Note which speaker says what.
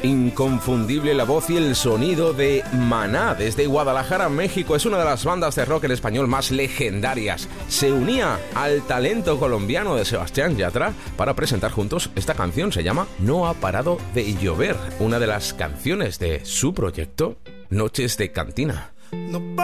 Speaker 1: Inconfundible la voz y el sonido de Maná desde Guadalajara, México. Es una de las bandas de rock en español más legendarias. Se unía al talento colombiano de Sebastián Yatra para presentar juntos esta canción. Se llama No ha parado de llover, una de las canciones de su proyecto Noches de Cantina.
Speaker 2: No